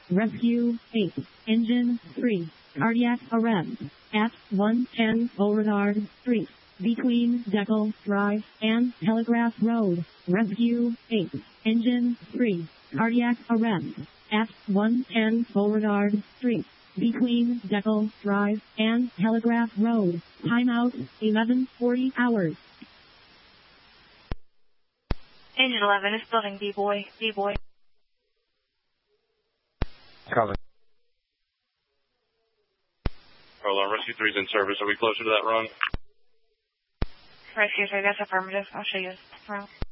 Rescue 8. Engine 3. Cardiac arrest at 110 Beauregard Street, between Deckle Drive and Telegraph Road. Rescue 8. Engine 3. Cardiac arrest at 110 Beauregard Street, between Deckle Drive and Telegraph Road. Timeout 11:40 hours. Engine 11 is building D-Boy. D-Boy. Calling. Hold on, Rescue 3's in service. Are we closer to that run? Rescue 3, that's affirmative. I'll show you around.